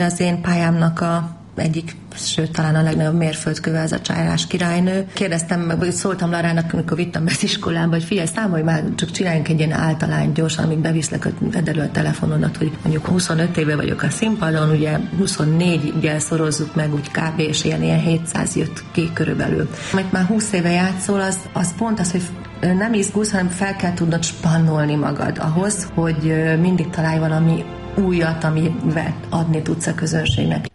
Az én pályámnak egyik, sőt talán a legnagyobb mérföldköve ez a Csárás királynő. Kérdeztem, vagy szóltam Larának, amikor vittem be az iskolába, hogy figyelj, számolj már, csak csináljunk egy ilyen általányt gyorsan, amíg beviszlek, vedd elő a telefonodat, hogy mondjuk 25 éve vagyok a színpadon, ugye 24 ugye szorozzuk meg úgy kb. És ilyen 700 jött ki körülbelül. Amit már 20 éve játszol, az pont az, hogy nem izgulsz, hanem fel kell tudnod spannolni magad ahhoz, hogy mindig találj valami újat, amivel adni tudsz a közönségnek.